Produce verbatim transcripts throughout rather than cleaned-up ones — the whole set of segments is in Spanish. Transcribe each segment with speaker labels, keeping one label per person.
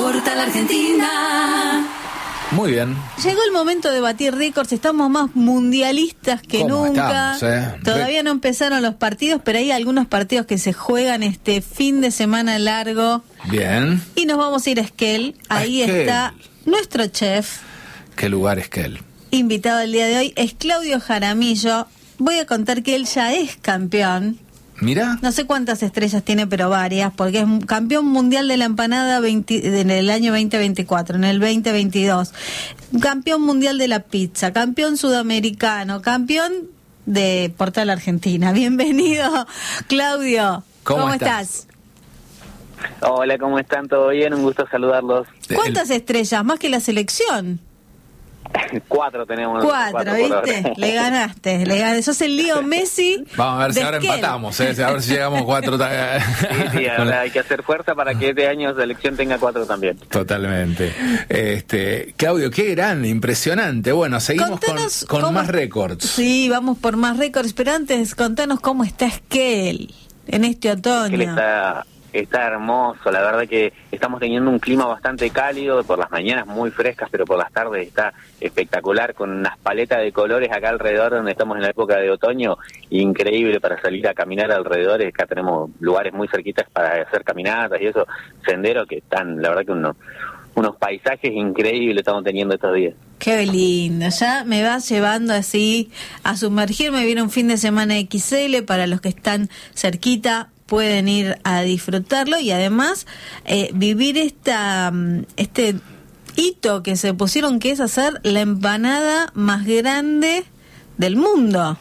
Speaker 1: Portal Argentina.
Speaker 2: Muy bien.
Speaker 3: Llegó el momento de batir récords, estamos más mundialistas que nunca.
Speaker 2: Estamos, eh?
Speaker 3: Todavía no empezaron los partidos, pero hay algunos partidos que se juegan este fin de semana largo.
Speaker 2: Bien.
Speaker 3: Y nos vamos a ir a Esquel. Ahí
Speaker 2: Esquel.
Speaker 3: está nuestro chef.
Speaker 2: ¿Qué lugar es Esquel?
Speaker 3: Invitado el día de hoy es Claudio Jaramillo. Voy a contar que él ya es campeón.
Speaker 2: Mira.
Speaker 3: No sé cuántas estrellas tiene, pero varias, porque es campeón mundial de la empanada veinte, en el año veinte veinticuatro, en el veinte veintidós, campeón mundial de la pizza, campeón sudamericano, campeón de Portal Argentina. Bienvenido, Claudio.
Speaker 2: ¿Cómo,
Speaker 3: ¿Cómo
Speaker 2: estás?
Speaker 3: estás?
Speaker 4: Hola, ¿cómo están? ¿Todo bien? Un gusto saludarlos.
Speaker 3: ¿Cuántas estrellas? Más que la selección.
Speaker 4: Cuatro tenemos.
Speaker 3: Cuatro,
Speaker 4: cuatro
Speaker 3: ¿viste? Le ganaste, le ganaste. Sos el Leo Messi.
Speaker 2: Vamos a ver si
Speaker 3: de
Speaker 2: ahora
Speaker 3: Esquel.
Speaker 2: empatamos, ¿eh? A ver si llegamos cuatro. Ta-
Speaker 4: Sí, sí, ahora hay que hacer fuerza para que este año selección tenga cuatro también.
Speaker 2: Totalmente. Este, Claudio, qué gran, impresionante. Bueno, seguimos
Speaker 3: Contanos
Speaker 2: con, con
Speaker 3: cómo-
Speaker 2: más récords.
Speaker 3: Sí, vamos por más récords, pero antes contanos cómo está Esquel en este otoño.
Speaker 4: Él está, está hermoso, la verdad que estamos teniendo un clima bastante cálido, por las mañanas muy frescas, pero por las tardes está espectacular, con unas paletas de colores acá alrededor, donde estamos en la época de otoño, increíble para salir a caminar alrededor. Acá tenemos lugares muy cerquitas para hacer caminatas y eso, senderos que están, la verdad que unos, unos paisajes increíbles estamos teniendo estos días.
Speaker 3: Qué lindo, ya me vas llevando así a sumergirme. Viene un fin de semana equis ele para los que están cerquita, pueden ir a disfrutarlo y además eh, vivir esta mm, este hito que se pusieron, que es hacer la empanada más grande del mundo.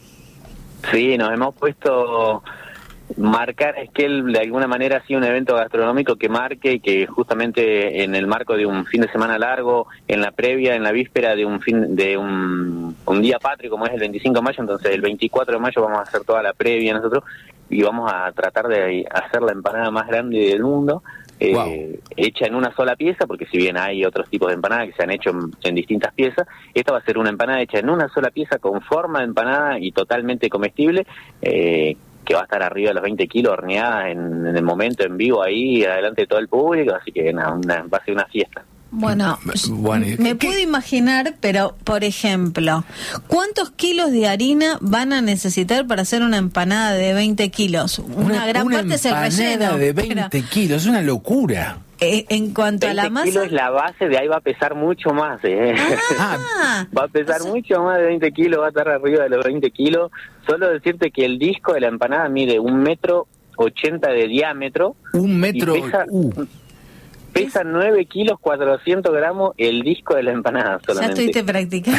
Speaker 4: Sí, nos hemos puesto marcar, es que él de alguna manera ha sido un evento gastronómico que marque, que justamente en el marco de un fin de semana largo, en la previa, en la víspera de un fin de un, un día patrio como es el veinticinco de mayo, entonces el veinticuatro de mayo vamos a hacer toda la previa nosotros y vamos a tratar de hacer la empanada más grande del mundo. Eh,
Speaker 2: Wow.
Speaker 4: Hecha en una sola pieza, porque si bien hay otros tipos de empanadas que se han hecho en, en distintas piezas, esta va a ser una empanada hecha en una sola pieza con forma de empanada y totalmente comestible, eh, que va a estar arriba de los veinte kilos horneada en, en el momento, en vivo, ahí, adelante de todo el público, así que nada, una, va a ser una fiesta.
Speaker 3: Bueno,
Speaker 2: Bueno, ¿y
Speaker 3: me
Speaker 2: qué-
Speaker 3: puedo imaginar, pero por ejemplo, ¿cuántos kilos de harina van a necesitar para hacer una empanada de veinte kilos? Una, gran
Speaker 2: una
Speaker 3: parte es el
Speaker 2: empanada
Speaker 3: relleno.
Speaker 2: de
Speaker 3: pero,
Speaker 2: veinte kilos, es una locura.
Speaker 3: eh, en cuanto a la
Speaker 4: veinte
Speaker 3: masa...
Speaker 4: kilos es la base, de ahí va a pesar mucho más. Eh.
Speaker 3: Ah,
Speaker 4: Va a pesar
Speaker 3: o sea,
Speaker 4: mucho más de veinte kilos, va a estar arriba de los veinte kilos. Solo decirte que el disco de la empanada mide un metro ochenta de diámetro.
Speaker 2: Un metro.
Speaker 4: Y pesa,
Speaker 2: uh.
Speaker 4: pesa nueve kilos cuatrocientos gramos el disco de la empanada
Speaker 3: ya
Speaker 4: solamente.
Speaker 3: estuviste practicando.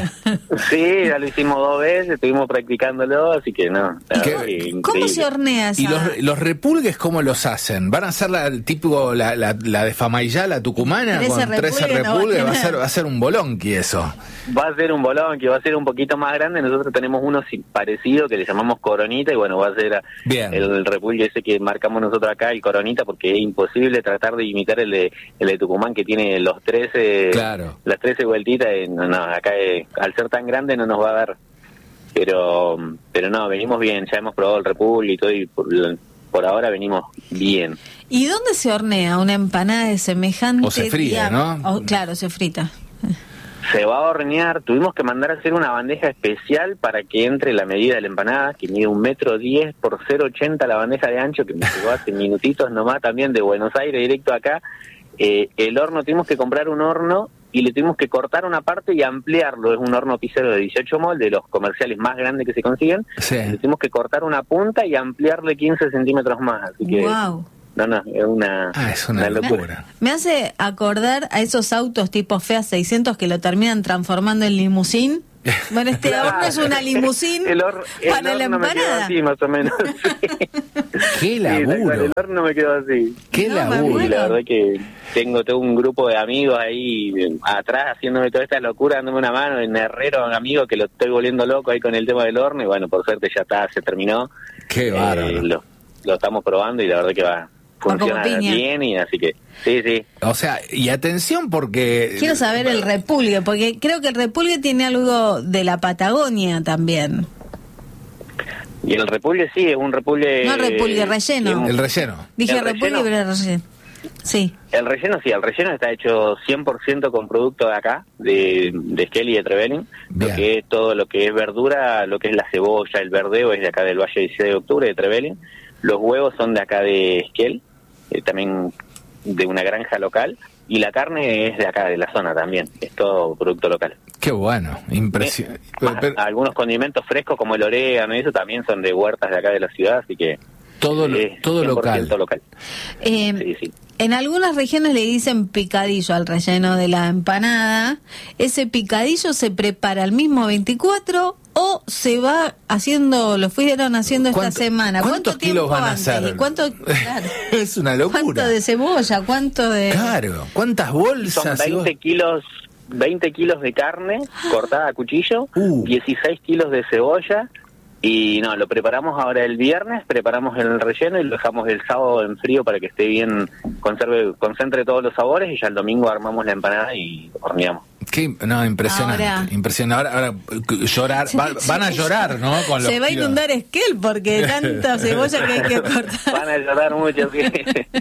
Speaker 4: Sí, ya lo hicimos dos veces, estuvimos practicándolo, así que no. la
Speaker 2: ¿Y
Speaker 4: verdad
Speaker 2: qué-
Speaker 4: que
Speaker 3: ¿Cómo
Speaker 4: increíble.
Speaker 3: se hornea esa?
Speaker 2: ¿Y los, los repulgues cómo los hacen? ¿Van a hacer la el tipo la, la, la de Famaillá, la tucumana,
Speaker 3: Trece
Speaker 2: con trece
Speaker 3: repulgues no va a
Speaker 2: repulgues? Va a
Speaker 3: tener.
Speaker 2: ser, va a ser un bolonqui eso.
Speaker 4: Va a ser un bolón que va a ser un poquito más grande. Nosotros tenemos uno si- parecido que le llamamos Coronita y bueno, va a ser a-
Speaker 2: Bien.
Speaker 4: el, el repulgue ese que marcamos nosotros acá, el Coronita, porque es imposible tratar de imitar el de, el de Tucumán que tiene los trece,
Speaker 2: Claro.
Speaker 4: las trece vueltitas. eh, No, no, acá eh, al ser tan grande no nos va a dar. Pero, pero no, venimos bien, ya hemos probado el repulgue y todo y por, por ahora venimos bien.
Speaker 3: ¿Y dónde se hornea una empanada de semejante
Speaker 2: O se fríe,
Speaker 3: diámetro?
Speaker 2: ¿no?
Speaker 3: Oh, claro, se frita.
Speaker 4: Se va a hornear, tuvimos que mandar a hacer una bandeja especial para que entre la medida de la empanada, que mide un metro diez por cero ochenta la bandeja de ancho, que me llegó hace minutitos nomás también de Buenos Aires directo acá. Eh, el horno, tuvimos que comprar un horno y le tuvimos que cortar una parte y ampliarlo. Es un horno pizzero de dieciocho mol, de los comerciales más grandes que se consiguen.
Speaker 2: Sí.
Speaker 4: Le tuvimos que cortar una punta y ampliarle quince centímetros más. Así que,
Speaker 3: Wow.
Speaker 4: no, no, es una,
Speaker 2: Ah, es una locura.
Speaker 3: Me hace acordar a esos autos tipo Fiat seiscientos que lo terminan transformando en limusín. Bueno, este
Speaker 4: Claro.
Speaker 3: horno es una limusín
Speaker 4: El, hor- el
Speaker 3: para la
Speaker 4: horno me quedó
Speaker 3: empanada.
Speaker 4: así, más o menos.
Speaker 2: ¡Qué
Speaker 4: Sí, tal cual,
Speaker 2: laburo!
Speaker 4: el horno me quedó así.
Speaker 2: ¡Qué
Speaker 3: No, me
Speaker 2: laburo!
Speaker 4: Y
Speaker 3: muero.
Speaker 4: la verdad que tengo todo un grupo de amigos ahí eh, atrás haciéndome toda esta locura, dándome una mano, en herrero, un amigo que lo estoy volviendo loco ahí con el tema del horno y bueno, por suerte ya está, se terminó.
Speaker 2: ¡Qué bárbaro!
Speaker 4: Eh, lo, lo estamos probando y la verdad que va,
Speaker 3: como
Speaker 4: funciona
Speaker 3: piña.
Speaker 4: bien y así que sí, sí.
Speaker 2: O sea, y atención porque...
Speaker 3: Quiero saber el repulgue, porque creo que el repulgue tiene algo de la Patagonia también.
Speaker 4: Y el repulgue sí, es un repulgue...
Speaker 3: No repulgue, relleno.
Speaker 4: que es un-
Speaker 2: El relleno.
Speaker 3: Dije
Speaker 4: ¿El
Speaker 3: repulgue,
Speaker 4: relleno?
Speaker 3: pero es relleno. Sí.
Speaker 4: El relleno, sí, el relleno está hecho cien por ciento con producto de acá, de, de Esquel y de Trevelin. Lo que es todo lo que es verdura, lo que es la cebolla, el verdeo es de acá del Valle dieciséis de Octubre, de Trevelin. Los huevos son de acá de Esquel, eh, también de una granja local. Y la carne es de acá, de la zona también, es todo producto local.
Speaker 2: Qué bueno, impresionante.
Speaker 4: Eh, algunos condimentos frescos como el orégano y eso también son de huertas de acá de la ciudad, así que
Speaker 2: todo,
Speaker 4: es
Speaker 2: todo local.
Speaker 4: local.
Speaker 3: Eh,
Speaker 4: sí, sí.
Speaker 3: En algunas regiones le dicen picadillo al relleno de la empanada. ¿Ese picadillo se prepara el mismo veinticuatro o se va haciendo, lo fueron haciendo esta semana?
Speaker 2: ¿Cuántos
Speaker 3: ¿Cuánto
Speaker 2: kilos
Speaker 3: tiempo
Speaker 2: van a
Speaker 3: antes?
Speaker 2: hacer?
Speaker 3: ¿Y cuánto, claro,
Speaker 2: es una locura.
Speaker 3: ¿Cuánto de cebolla? ¿Cuánto de...?
Speaker 2: Claro, ¿cuántas bolsas?
Speaker 4: Son veinte kilos, veinte kilos de carne cortada a cuchillo,
Speaker 2: uh.
Speaker 4: dieciséis kilos de cebolla. Y no, lo preparamos ahora el viernes, preparamos el relleno y lo dejamos el sábado en frío para que esté bien, conserve, concentre todos los sabores, y ya el domingo armamos la empanada y horneamos.
Speaker 2: Qué, no, impresionante, ahora, impresionante. Ahora, ahora llorar, va, van a llorar, ¿no? Con
Speaker 3: se
Speaker 2: los
Speaker 3: va a inundar Esquel porque tanta cebolla que hay que cortar.
Speaker 4: Van a llorar mucho, sí.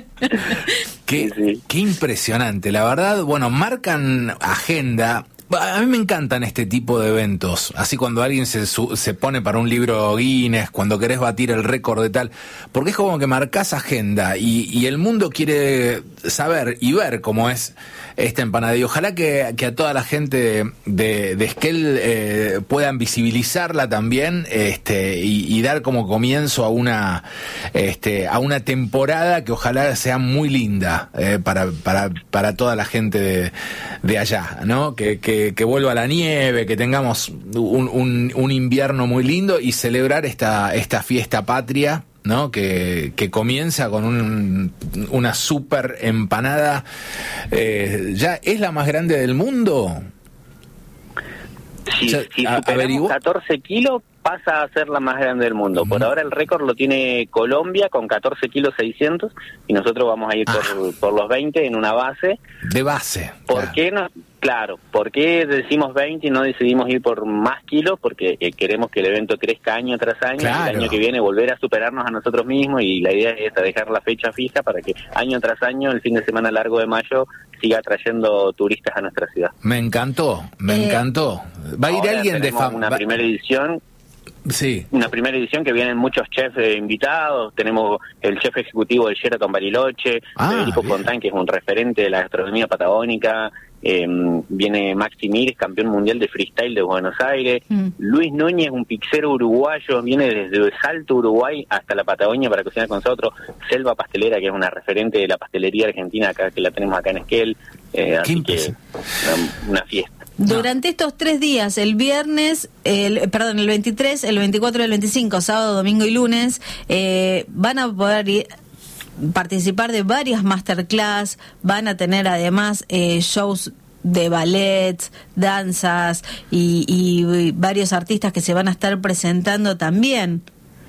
Speaker 2: Qué, sí. Qué impresionante, la verdad. Bueno, marcan agenda. A mí me encantan este tipo de eventos, así cuando alguien se, se pone para un libro Guinness, cuando querés batir el récord de tal, porque es como que marcás agenda y, y el mundo quiere saber y ver cómo es esta empanada. Y ojalá que, que a toda la gente de, de Esquel eh, puedan visibilizarla también este, y, y dar como comienzo a una, este, a una temporada que ojalá sea muy linda eh, para, para, para toda la gente de, de allá, ¿no? Que, que Que, que vuelva la nieve, que tengamos un, un, un invierno muy lindo y celebrar esta, esta fiesta patria, ¿no? Que, que comienza con un, una super empanada. Eh, ¿Ya es la más grande del mundo?
Speaker 4: Si, si superamos catorce kilos, pasa a ser la más grande del mundo. Por ahora el récord lo tiene Colombia con catorce kilos seiscientos y nosotros vamos a ir por, ah. por los veinte en una base.
Speaker 2: De base.
Speaker 4: ¿Por
Speaker 2: claro.
Speaker 4: qué no? Claro, ¿por qué decimos veinte y no decidimos ir por más kilos? Porque eh, queremos que el evento crezca año tras año,
Speaker 2: claro.
Speaker 4: y el año que viene volver a superarnos a nosotros mismos, y la idea es dejar la fecha fija para que año tras año, el fin de semana largo de mayo, siga trayendo turistas a nuestra ciudad.
Speaker 2: Me encantó, me eh, encantó. ¿Va a ir alguien de fama?
Speaker 4: Una primera edición.
Speaker 2: Sí.
Speaker 4: Una primera edición que vienen muchos chefs eh, invitados. Tenemos el chef ejecutivo del Sheraton Bariloche, ah, Federico bien. Fontán, que es un referente de la gastronomía patagónica. Eh, viene Maxi Mires, campeón mundial de freestyle de Buenos Aires. Mm. Luis Núñez, un pizzero uruguayo, viene desde Salto, Uruguay, hasta la Patagonia para cocinar con nosotros. Selva Pastelera, que es una referente de la pastelería argentina, acá que la tenemos acá en Esquel. Eh, así que una, una fiesta.
Speaker 3: Durante estos tres días, el viernes, el, perdón, el veintitrés, el veinticuatro y el veinticinco, sábado, domingo y lunes, eh, van a poder ir, participar de varias masterclass, van a tener además eh, shows de ballet, danzas y, y, y varios artistas que se van a estar presentando también.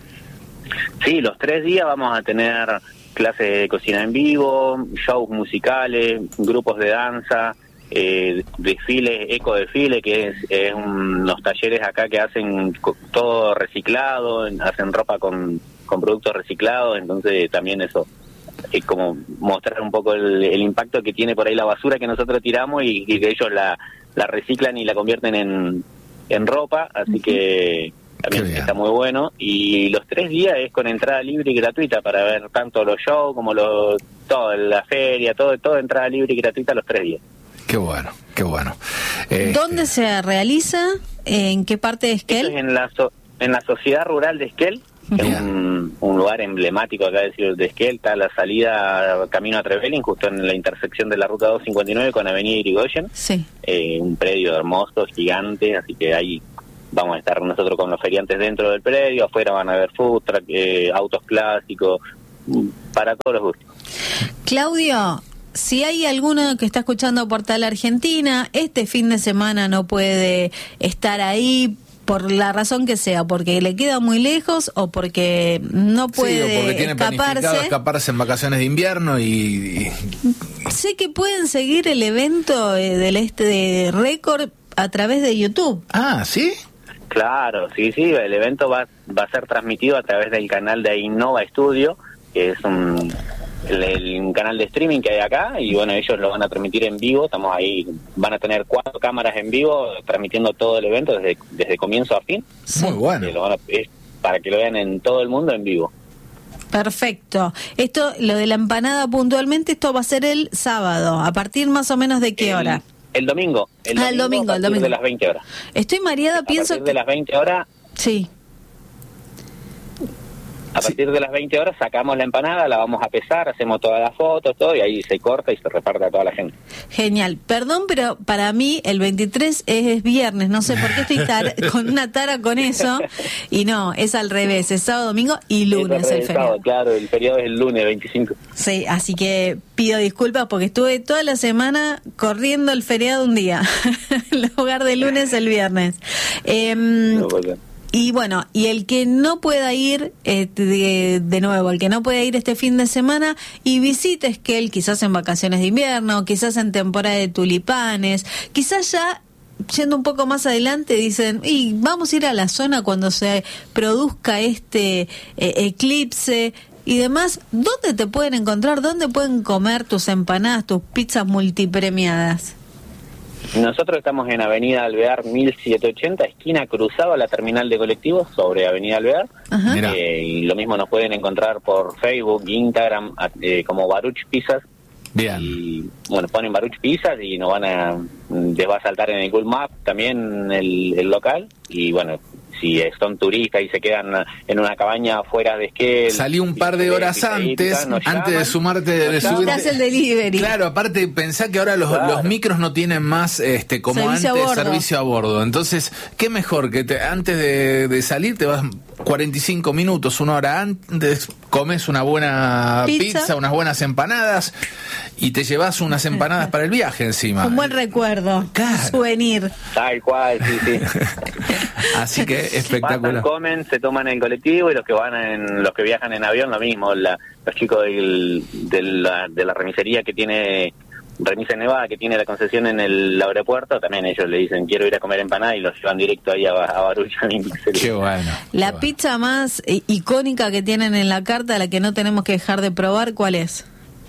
Speaker 4: Sí, los tres días vamos a tener clases de cocina en vivo, shows musicales, grupos de danza, eh, desfiles, eco desfile, que es, es un, unos talleres acá que hacen todo reciclado, hacen ropa con, con productos reciclados, entonces también eso es como mostrar un poco el, el impacto que tiene por ahí la basura que nosotros tiramos y, y que ellos la, la reciclan y la convierten en, en ropa, así uh-huh. que también está muy bueno. Y los tres días es con entrada libre y gratuita para ver tanto los shows como los, todo, la feria, todo, todo entrada libre y gratuita los tres días.
Speaker 2: Qué bueno, qué bueno. Eh,
Speaker 3: ¿Dónde se realiza? ¿En qué parte de Esquel?
Speaker 4: Es en la, so, en la Sociedad Rural de Esquel, que es un, un lugar emblemático acá de, de Esquel. Está la salida camino a Trevelin, justo en la intersección de la ruta doscientos cincuenta y nueve con Avenida Irigoyen.
Speaker 3: Sí.
Speaker 4: Eh, un predio hermoso, gigante, así que ahí vamos a estar nosotros con los feriantes dentro del predio. Afuera van a haber food truck, eh, autos clásicos, para todos los gustos.
Speaker 3: Claudio, si hay alguno que está escuchando Portal Argentina, este fin de semana no puede estar ahí por la razón que sea, porque le queda muy lejos o porque no puede
Speaker 2: sí, o porque tiene
Speaker 3: escaparse.
Speaker 2: planificado escaparse en vacaciones de invierno y, y...
Speaker 3: Sé que pueden seguir el evento eh, del este de Récord a través de YouTube.
Speaker 2: Ah, ¿sí?
Speaker 4: Claro, sí, sí, el evento va, va a ser transmitido a través del canal de Innova Studio, que es un, el, el canal de streaming que hay acá, y bueno, ellos lo van a transmitir en vivo. Estamos ahí, van a tener cuatro cámaras en vivo transmitiendo todo el evento desde, desde comienzo a fin.
Speaker 2: Muy bueno.
Speaker 4: Que lo van a, es para que lo vean en todo el mundo en vivo.
Speaker 3: Perfecto. Esto, lo de la empanada puntualmente, esto va a ser el sábado. ¿A partir más o menos de qué
Speaker 4: el,
Speaker 3: hora?
Speaker 4: El domingo. El domingo,
Speaker 3: ah, el domingo,
Speaker 4: a
Speaker 3: el
Speaker 4: partir
Speaker 3: domingo.
Speaker 4: de las veinte horas.
Speaker 3: Estoy mareada,
Speaker 4: A
Speaker 3: pienso
Speaker 4: partir
Speaker 3: que...
Speaker 4: de las veinte horas...
Speaker 3: Sí.
Speaker 4: A partir de las veinte horas sacamos la empanada, la vamos a pesar, hacemos todas las fotos, todo, y ahí se corta y se reparte a toda la gente.
Speaker 3: Genial. Perdón, pero para mí el veintitrés es, es viernes. No sé por qué estoy tar con una tara con eso. Y no, es al revés. Es sábado, domingo y lunes
Speaker 4: es
Speaker 3: el feriado.
Speaker 4: sábado, claro, el feriado es el lunes veinticinco.
Speaker 3: Sí, así que pido disculpas porque estuve toda la semana corriendo el feriado un día. En lugar de lunes, el viernes. Eh,
Speaker 4: No, pues,
Speaker 3: Y bueno, y el que no pueda ir, eh, de, de nuevo, el que no pueda ir este fin de semana y visite Esquel, quizás en vacaciones de invierno, quizás en temporada de tulipanes, quizás ya yendo un poco más adelante dicen, y vamos a ir a la zona cuando se produzca este eh, eclipse y demás. ¿Dónde te pueden encontrar? ¿Dónde pueden comer tus empanadas, tus pizzas multipremiadas?
Speaker 4: Nosotros estamos en Avenida Alvear mil setecientos ochenta, esquina cruzado a la terminal de colectivos sobre Avenida Alvear. Eh, y lo mismo nos pueden encontrar por Facebook, Instagram, eh, como Baruch Pizzas.
Speaker 2: Bien.
Speaker 4: Y bueno, ponen Baruch Pizzas y nos van a, les va a saltar en el Google Maps también el, el local. Y bueno, si son turistas y se quedan en una cabaña fuera de Esquel,
Speaker 2: salí un par de horas antes, antes de sumarte, de subirte.
Speaker 3: El delivery.
Speaker 2: Claro, aparte pensá que ahora los, claro. los micros no tienen más, este, como
Speaker 3: servicio
Speaker 2: antes,
Speaker 3: a bordo.
Speaker 2: servicio a bordo. Entonces, qué mejor que te, antes de, de salir te vas cuarenta y cinco minutos, una hora antes, comes una buena pizza, pizza unas buenas empanadas y te llevas unas empanadas para el viaje encima.
Speaker 3: Un buen recuerdo,
Speaker 2: claro.
Speaker 3: Un souvenir.
Speaker 4: Tal cual, sí, sí.
Speaker 2: Así que espectacular.
Speaker 4: Pasan, comen, se toman el colectivo, y los que van en, los que viajan en avión lo mismo. La, los chicos del, de, la, de la remisería que tiene Remisa Nevada, que tiene la concesión en el aeropuerto, también ellos le dicen quiero ir a comer empanada y los llevan directo ahí a, a Baruch.
Speaker 2: Qué bueno.
Speaker 3: La
Speaker 2: qué bueno.
Speaker 3: pizza más eh, icónica que tienen en la carta, la que no tenemos que dejar de probar, ¿cuál es?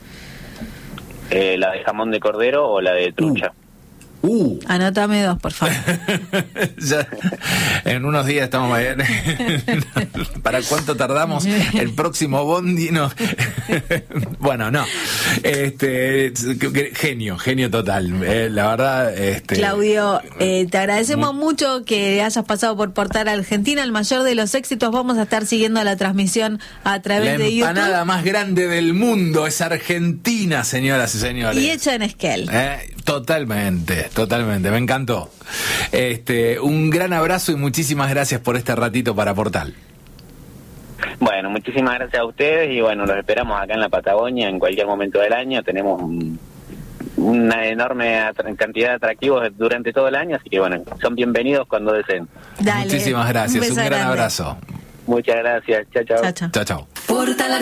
Speaker 4: Eh, la de jamón de cordero o la de trucha.
Speaker 2: Uh. Uh.
Speaker 3: Anótame dos, por favor.
Speaker 2: Ya, en unos días estamos bien. ¿Para cuánto tardamos? El próximo bondi, no. Bueno, no. Este, genio, genio total. Eh, la verdad, este.
Speaker 3: Claudio, eh, te agradecemos muy... mucho que hayas pasado por Portal Argentina, el mayor de los éxitos. Vamos a estar siguiendo la transmisión a través
Speaker 2: la
Speaker 3: de YouTube.
Speaker 2: La empanada más grande del mundo es Argentina, señoras y señores.
Speaker 3: Y hecha en Esquel.
Speaker 2: Eh, totalmente. Totalmente, me encantó. Este, un gran abrazo y muchísimas gracias por este ratito para Portal.
Speaker 4: Bueno, muchísimas gracias a ustedes y bueno, los esperamos acá en la Patagonia en cualquier momento del año. Tenemos un, una enorme cantidad de atractivos durante todo el año, así que bueno, son bienvenidos cuando deseen.
Speaker 3: Dale,
Speaker 2: muchísimas gracias, un, un gran grande. abrazo.
Speaker 4: Muchas gracias, chao, chao.
Speaker 3: Chao, chao.
Speaker 2: Chao, chao.
Speaker 1: Portal